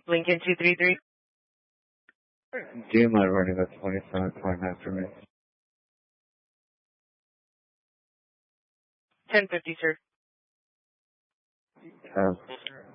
Lincoln 233. Do you mind running that 27.9 for me? 1050, sir.